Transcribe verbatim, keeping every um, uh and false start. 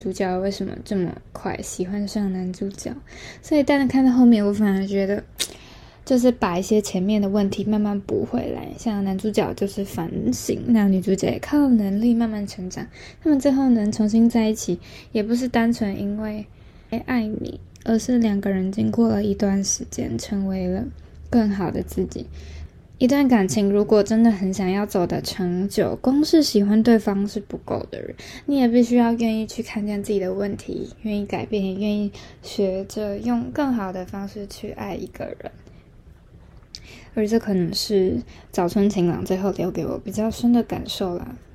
主角为什么这么快喜欢上男主角，所以当然看到后面我反而觉得就是把一些前面的问题慢慢补回来，像男主角就是反省，那女主角也靠能力慢慢成长，他们最后能重新在一起也不是单纯因为爱你，而是两个人经过了一段时间成为了更好的自己。一段感情如果真的很想要走得长久，光是喜欢对方是不够的人，你也必须要愿意去看见自己的问题，愿意改变，也愿意学着用更好的方式去爱一个人。而这可能是早春晴朗最后留给我比较深的感受啦。